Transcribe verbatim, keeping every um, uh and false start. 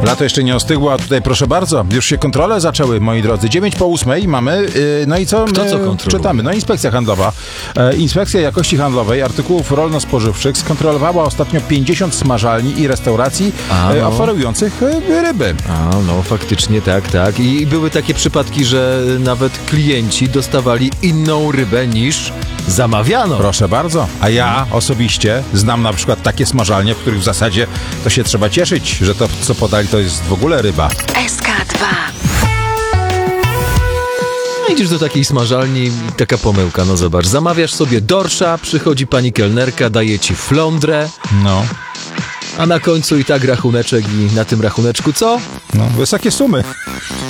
Lato jeszcze nie ostygło, a tutaj proszę bardzo, już się kontrole zaczęły, moi drodzy. dziewięć po ósmej mamy, yy, no i co? Kto my co kontroluje? czytamy? No Inspekcja Handlowa. E, Inspekcja Jakości Handlowej Artykułów Rolno-Spożywczych skontrolowała ostatnio pięćdziesiąt smażalni i restauracji A, e, no. oferujących e, ryby. A, no faktycznie tak, tak. I były takie przypadki, że nawet klienci dostawali inną rybę niż zamawiano. Proszę bardzo. A ja osobiście znam na przykład takie smażalnie, w których w zasadzie to się trzeba cieszyć, że to, co podali, to jest w ogóle ryba. S K dwa. Idziesz do takiej smażalni i taka pomyłka, no zobacz, zamawiasz sobie dorsza, przychodzi pani kelnerka, daje ci flądrę, No, a na końcu i tak rachuneczek i na tym rachuneczku co? no wysokie sumy.